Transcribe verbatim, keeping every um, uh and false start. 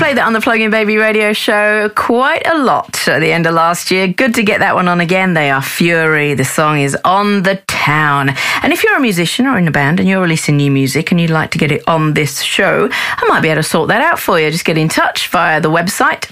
played that on the Plug-in Baby radio show quite a lot at the end of last year. Good to get that one on again. They are Fury. The song is On the Town. And if you're a musician or in a band and you're releasing new music and you'd like to get it on this show, I might be able to sort that out for you. Just get in touch via the website,